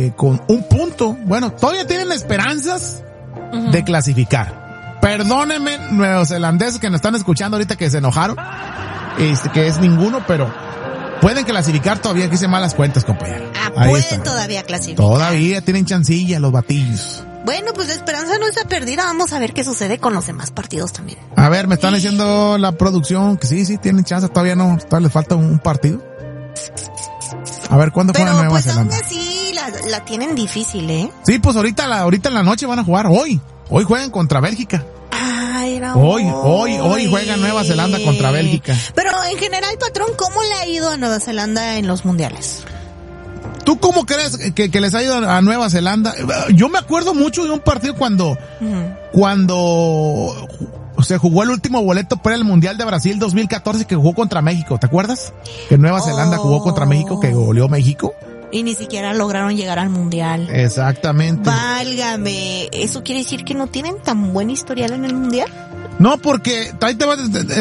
con un punto. Bueno, todavía tienen esperanzas de clasificar. Perdónenme, neozelandeses que nos están escuchando ahorita que se enojaron, que es ninguno, pero pueden clasificar todavía, que hice malas cuentas, compañero. Pueden todavía clasificar. Todavía tienen chancilla los batillos. Bueno, pues la esperanza no está perdida. Vamos a ver qué sucede con los demás partidos también. A ver, me están diciendo la producción que sí, tienen chance. Todavía no, todavía les falta un partido. A ver, ¿cuándo juega Nueva Zelanda? Pero pues aún así la tienen difícil, ¿eh? Sí, pues ahorita en la noche van a jugar. Hoy juegan contra Bélgica. Ay, no. Hoy juega Nueva Zelanda contra Bélgica. Pero en general, patrón, ¿cómo le ha ido a Nueva Zelanda en los mundiales? ¿Tú cómo crees que les ha ido a Nueva Zelanda? Yo me acuerdo mucho de un partido cuando se jugó el último boleto para el Mundial de Brasil 2014 que jugó contra México. ¿Te acuerdas? Que Nueva Zelanda jugó contra México, que goleó México. Y ni siquiera lograron llegar al Mundial. Exactamente. Válgame. ¿Eso quiere decir que no tienen tan buen historial en el Mundial? No, porque ahí te va,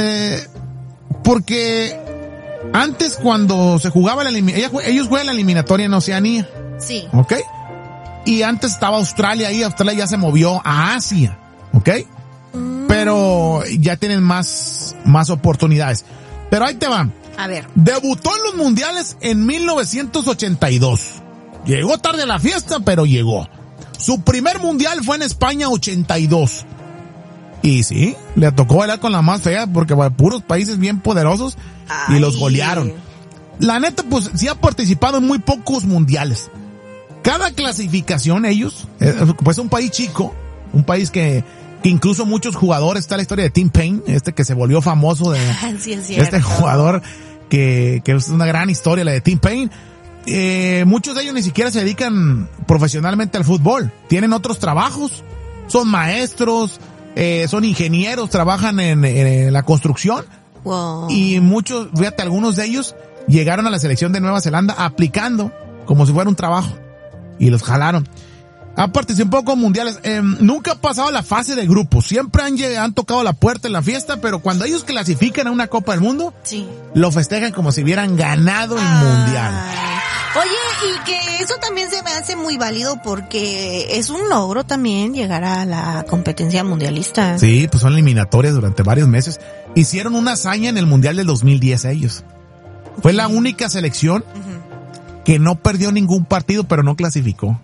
porque antes cuando se jugaba ellos juegan la eliminatoria en Oceanía. Sí. ¿Ok? Y antes estaba Australia ahí, Australia ya se movió a Asia. ¿Ok? Pero ya tienen más oportunidades. Pero ahí te va. A ver. Debutó en los mundiales en 1982. Llegó tarde a la fiesta, pero llegó. Su primer mundial fue en España 82. Y sí, le tocó bailar con la más fea porque puros países bien poderosos y los golearon. La neta, pues sí ha participado en muy pocos mundiales. Cada clasificación ellos, pues un país chico, un país que incluso muchos jugadores, está la historia de Tim Payne, que se volvió famoso de sí, es cierto. Este jugador que es una gran historia la de Tim Payne. Muchos de ellos ni siquiera se dedican profesionalmente al fútbol, tienen otros trabajos, son maestros, son ingenieros, trabajan en la construcción. Wow. Y muchos, fíjate, algunos de ellos llegaron a la selección de Nueva Zelanda aplicando como si fuera un trabajo y los jalaron. Ha participado con mundiales, nunca ha pasado la fase de grupos, siempre han tocado la puerta en la fiesta, pero cuando ellos clasifican a una Copa del Mundo, sí, lo festejan como si hubieran ganado el mundial. Oye, y que eso también se me hace muy válido porque es un logro también llegar a la competencia mundialista. Sí, pues son eliminatorias durante varios meses. Hicieron una hazaña en el Mundial del 2010 ellos. Fue la única selección que no perdió ningún partido, pero no clasificó.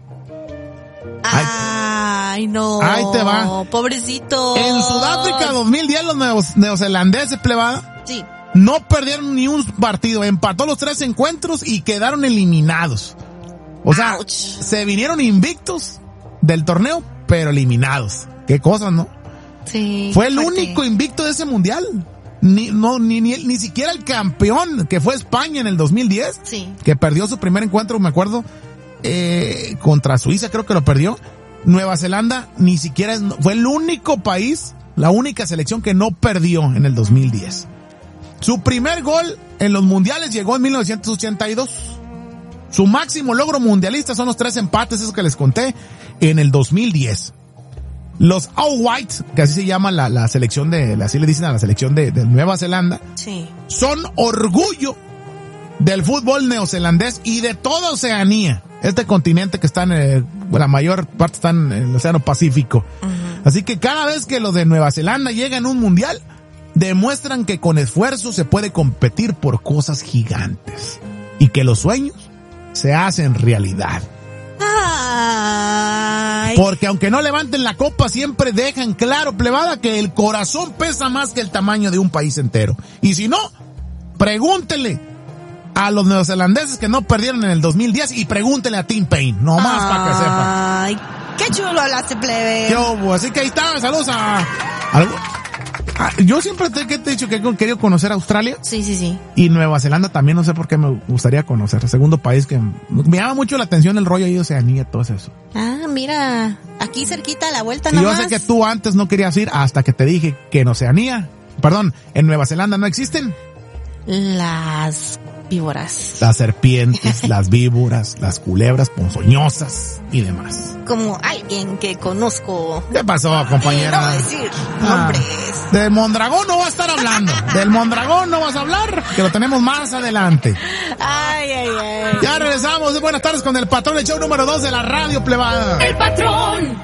Ay, no. Ahí te va. Pobrecito. En Sudáfrica 2010 los neozelandeses, plebada. Sí. No perdieron ni un partido, empató los 3 encuentros y quedaron eliminados. O sea, se vinieron invictos del torneo, pero eliminados. Qué cosas, ¿no? Sí. Fue el único invicto de ese mundial. Ni siquiera el campeón, que fue España en el 2010. Sí. Que perdió su primer encuentro, me acuerdo, contra Suiza, creo que lo perdió. Nueva Zelanda ni siquiera fue el único país, la única selección que no perdió en el 2010. Su primer gol en los mundiales llegó en 1982. Su máximo logro mundialista son los 3 empates, esos que les conté, en el 2010. Los All Whites, que así se llama la selección así le dicen a la selección de Nueva Zelanda, sí, son orgullo del fútbol neozelandés y de toda Oceanía. Este continente que está la mayor parte está en el Océano Pacífico. Así que cada vez que los de Nueva Zelanda llegan a un mundial, demuestran que con esfuerzo se puede competir por cosas gigantes y que los sueños se hacen realidad. Ay. Porque aunque no levanten la copa, siempre dejan claro, plebada, que el corazón pesa más que el tamaño de un país entero. Y si no, pregúntenle a los neozelandeses que no perdieron en el 2010 y pregúntenle a Tim Payne, nomás para que sepan. Ay, qué chulo hablaste, plebe. ¿Qué hubo? Así que ahí está, saludos yo siempre te he dicho que he querido conocer Australia. Sí. Y Nueva Zelanda también, no sé por qué me gustaría conocer. Segundo país que me llama mucho la atención el rollo ahí de Oceanía, todo eso. Ah, mira, aquí cerquita a la vuelta nomás. Yo sé que tú antes no querías ir hasta que te dije que en Nueva Zelanda no existen las víboras. Las serpientes, las víboras, las culebras ponzoñosas y demás. Como alguien que conozco. ¿Qué pasó, compañera? No voy a decir nombres. Del Mondragón no va a estar hablando. Del Mondragón no vas a hablar, que lo tenemos más adelante. Ay. Ya regresamos. Buenas tardes con el patrón, el show número 2 de la radio plebada. ¡El patrón!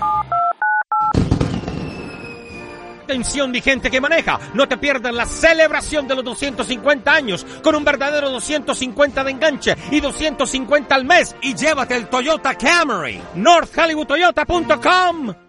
Atención, mi gente que maneja, no te pierdas la celebración de los 250 años con un verdadero 250 de enganche y 250 al mes y llévate el Toyota Camry. NorthHollywoodToyota.com